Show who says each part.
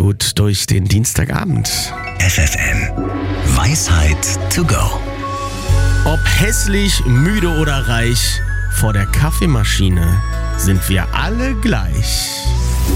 Speaker 1: gut durch den Dienstagabend.
Speaker 2: FFN. Weisheit to go.
Speaker 1: Ob hässlich, müde oder reich, vor der Kaffeemaschine sind wir alle gleich.